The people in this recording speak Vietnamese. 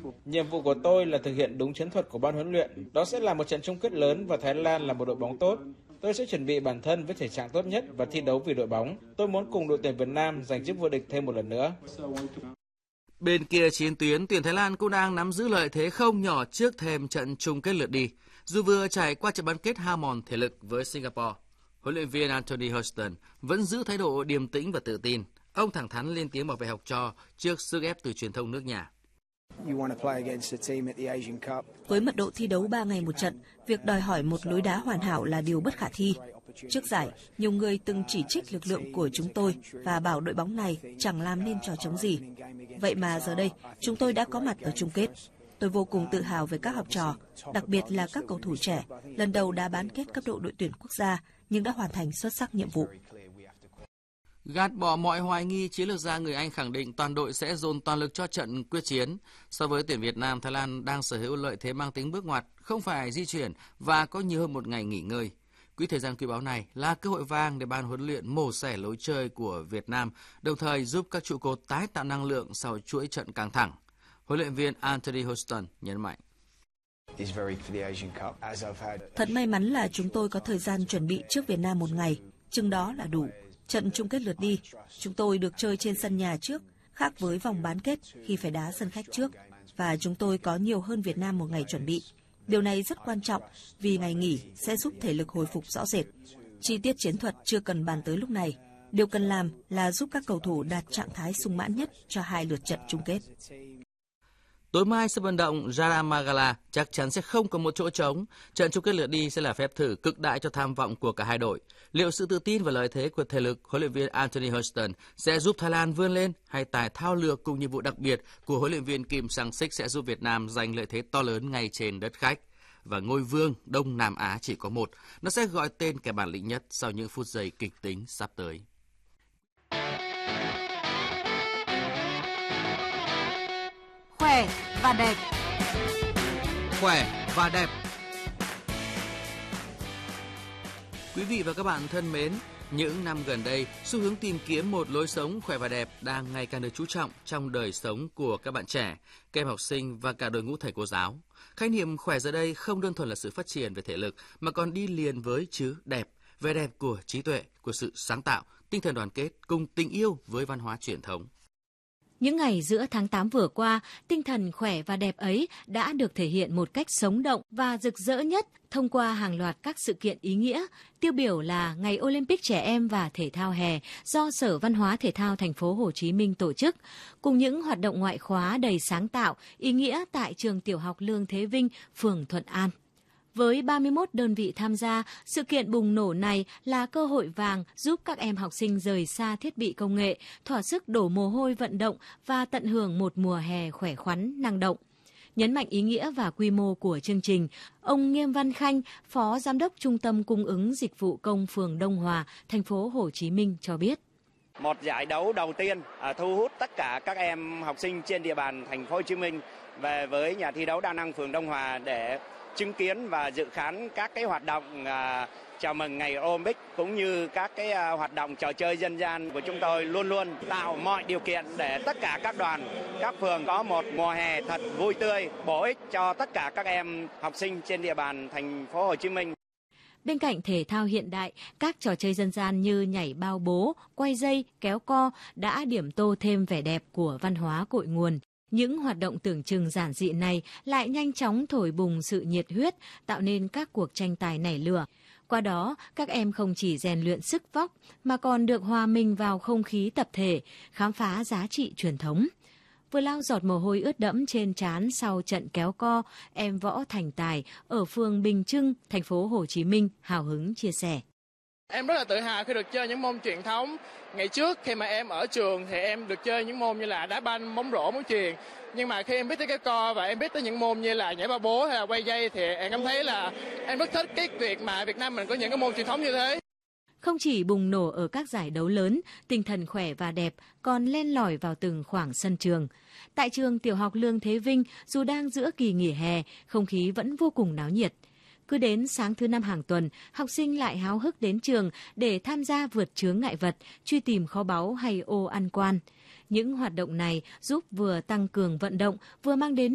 Nhiệm vụ của tôi là thực hiện đúng chiến thuật của ban huấn luyện. Đó sẽ là một trận chung kết lớn và Thái Lan là một đội bóng tốt. Tôi sẽ chuẩn bị bản thân với thể trạng tốt nhất và thi đấu vì đội bóng. Tôi muốn cùng đội tuyển Việt Nam giành chức vô địch thêm một lần nữa. Bên kia chiến tuyến, tuyển Thái Lan cũng đang nắm giữ lợi thế không nhỏ trước thềm trận chung kết lượt đi. Dù vừa trải qua trận bán kết hao mòn thể lực với Singapore, huấn luyện viên Anthony Houston vẫn giữ thái độ điềm tĩnh và tự tin. Ông thẳng thắn lên tiếng bảo vệ học trò trước sức ép từ truyền thông nước nhà. Với mật độ thi đấu 3 ngày một trận, việc đòi hỏi một lối đá hoàn hảo là điều bất khả thi. Trước giải, nhiều người từng chỉ trích lực lượng của chúng tôi và bảo đội bóng này chẳng làm nên trò trống gì. Vậy mà giờ đây, chúng tôi đã có mặt ở chung kết. Tôi vô cùng tự hào về các học trò, đặc biệt là các cầu thủ trẻ, lần đầu đá bán kết cấp độ đội tuyển quốc gia nhưng đã hoàn thành xuất sắc nhiệm vụ. Gạt bỏ mọi hoài nghi, chiến lược gia người Anh khẳng định toàn đội sẽ dồn toàn lực cho trận quyết chiến. So với tuyển Việt Nam, Thái Lan đang sở hữu lợi thế mang tính bước ngoặt, không phải di chuyển và có nhiều hơn một ngày nghỉ ngơi. Quỹ thời gian quý báu này là cơ hội vàng để ban huấn luyện mổ xẻ lối chơi của Việt Nam, đồng thời giúp các trụ cột tái tạo năng lượng sau chuỗi trận căng thẳng. Huấn luyện viên Anthony Houston nhấn mạnh. Thật may mắn là chúng tôi có thời gian chuẩn bị trước Việt Nam một ngày, chừng đó là đủ. Trận chung kết lượt đi, chúng tôi được chơi trên sân nhà trước, khác với vòng bán kết khi phải đá sân khách trước. Và chúng tôi có nhiều hơn Việt Nam một ngày chuẩn bị. Điều này rất quan trọng vì ngày nghỉ sẽ giúp thể lực hồi phục rõ rệt. Chi tiết chiến thuật chưa cần bàn tới lúc này. Điều cần làm là giúp các cầu thủ đạt trạng thái sung mãn nhất cho 2 lượt trận chung kết. Tối mai, sân vận động Jaramagala chắc chắn sẽ không có một chỗ trống. Trận chung kết lượt đi sẽ là phép thử cực đại cho tham vọng của cả hai đội. Liệu sự tự tin và lợi thế của thể lực huấn luyện viên Anthony Houston sẽ giúp Thái Lan vươn lên, hay tài thao lược cùng nhiệm vụ đặc biệt của huấn luyện viên Kim Sang-sik sẽ giúp Việt Nam giành lợi thế to lớn ngay trên đất khách? Và ngôi vương Đông Nam Á chỉ có một, nó sẽ gọi tên kẻ bản lĩnh nhất sau những phút giây kịch tính sắp tới. Khỏe và đẹp. Khỏe và đẹp. Quý vị và các bạn thân mến, những năm gần đây, xu hướng tìm kiếm một lối sống khỏe và đẹp đang ngày càng được chú trọng trong đời sống của các bạn trẻ, các em học sinh và cả đội ngũ thầy cô giáo. Khái niệm khỏe giờ đây không đơn thuần là sự phát triển về thể lực mà còn đi liền với chữ đẹp, vẻ đẹp của trí tuệ, của sự sáng tạo, tinh thần đoàn kết cùng tình yêu với văn hóa truyền thống. Những ngày giữa tháng 8 vừa qua, tinh thần khỏe và đẹp ấy đã được thể hiện một cách sống động và rực rỡ nhất thông qua hàng loạt các sự kiện ý nghĩa. Tiêu biểu là Ngày Olympic Trẻ Em và Thể thao hè do Sở Văn hóa Thể thao Thành phố Hồ Chí Minh tổ chức, cùng những hoạt động ngoại khóa đầy sáng tạo, ý nghĩa tại trường tiểu học Lương Thế Vinh, phường Thuận An. Với 31 đơn vị tham gia, sự kiện bùng nổ này là cơ hội vàng giúp các em học sinh rời xa thiết bị công nghệ, thỏa sức đổ mồ hôi vận động và tận hưởng một mùa hè khỏe khoắn, năng động. Nhấn mạnh ý nghĩa và quy mô của chương trình, ông Nghiêm Văn Khanh, Phó Giám đốc Trung tâm Cung ứng Dịch vụ Công phường Đông Hòa, thành phố Hồ Chí Minh cho biết. Một giải đấu đầu tiên thu hút tất cả các em học sinh trên địa bàn thành phố Hồ Chí Minh về với nhà thi đấu đa năng phường Đông Hòa để chứng kiến và dự khán các cái hoạt động chào mừng ngày Olympic cũng như các cái hoạt động trò chơi dân gian của chúng tôi luôn luôn tạo mọi điều kiện để tất cả các đoàn, các phường có một mùa hè thật vui tươi, bổ ích cho tất cả các em học sinh trên địa bàn thành phố Hồ Chí Minh. Bên cạnh thể thao hiện đại, các trò chơi dân gian như nhảy bao bố, quay dây, kéo co đã điểm tô thêm vẻ đẹp của văn hóa cội nguồn. Những hoạt động tưởng chừng giản dị này lại nhanh chóng thổi bùng sự nhiệt huyết, tạo nên các cuộc tranh tài nảy lửa. Qua đó, các em không chỉ rèn luyện sức vóc mà còn được hòa mình vào không khí tập thể, khám phá giá trị truyền thống. Vừa lau giọt mồ hôi ướt đẫm trên trán sau trận kéo co, em Võ Thành Tài ở phường Bình Trưng, thành phố Hồ Chí Minh hào hứng chia sẻ. Em rất là tự hào khi được chơi những môn truyền thống. Ngày trước khi mà em ở trường thì em được chơi những môn như là đá banh, bóng rổ, bóng chuyền. Nhưng mà khi em biết tới kéo co và em biết tới những môn như là nhảy bao bố hay là quay dây thì em cảm thấy là em rất thích cái việc mà Việt Nam mình có những cái môn truyền thống như thế. Không chỉ bùng nổ ở các giải đấu lớn, tinh thần khỏe và đẹp còn len lỏi vào từng khoảng sân trường. Tại trường tiểu học Lương Thế Vinh, dù đang giữa kỳ nghỉ hè, không khí vẫn vô cùng náo nhiệt. Cứ đến sáng thứ 5 hàng tuần, học sinh lại háo hức đến trường để tham gia vượt chướng ngại vật, truy tìm kho báu hay ô ăn quan. Những hoạt động này giúp vừa tăng cường vận động, vừa mang đến